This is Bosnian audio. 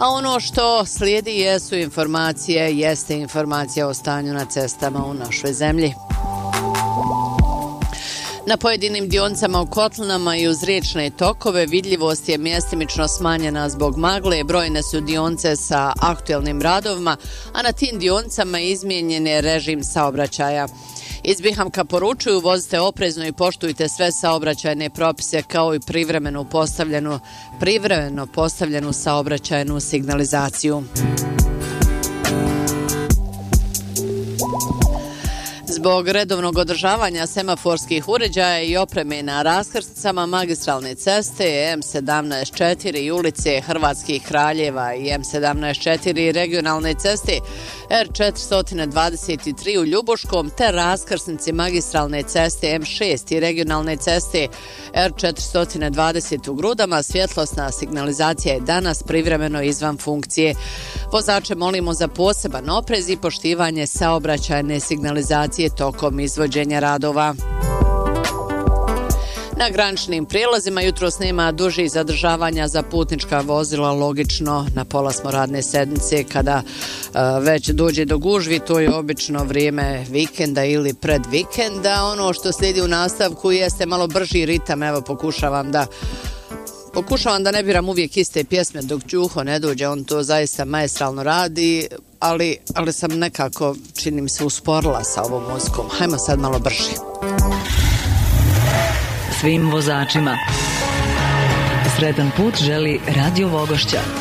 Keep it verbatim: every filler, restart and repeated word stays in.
A ono što slijedi jesu informacije, jeste informacija o stanju na cestama u našoj zemlji. Na pojedinim dionicama u kotlinama i uz riječne tokove vidljivost je mjestimično smanjena zbog magle, brojne su dionice sa aktuelnim radovima, a na tim dionicama izmijenjen je režim saobraćaja. Iz Bihamka poručuju vozite oprezno i poštujte sve saobraćajne propise kao i privremeno postavljenu, privremeno postavljenu saobraćajnu signalizaciju. Zbog redovnog održavanja semaforskih uređaja i opreme na raskrsnicama magistralne ceste M sedamnaest četiri i ulice Hrvatskih kraljeva i M sedamnaest četiri regionalne ceste R četiristo dvadeset tri u Ljubuškom te raskrsnici magistralne ceste M šest i regionalne ceste R četiristo dvadeset u Grudama, svjetlosna signalizacija je danas privremeno izvan funkcije. Vozače molimo za poseban oprez i poštivanje saobraćajne signalizacije tokom izvođenja radova. Na graničnim prijelazima jutros nema dužih zadržavanja za putnička vozila, logično na pola smo radne sedmice kada uh, već dođe do gužvi, to je obično vrijeme vikenda ili pred vikenda. Ono što slijedi u nastavku jeste malo brži ritam, evo pokušavam da Pokušavam da ne biram uvijek iste pjesme dok Đuho ne dođe, on to zaista maestralno radi, ali, ali sam nekako, čini mi se, usporila sa ovom muzikom. Hajmo sad malo brži. Svim vozačima sretan put želi Radio Vogošća.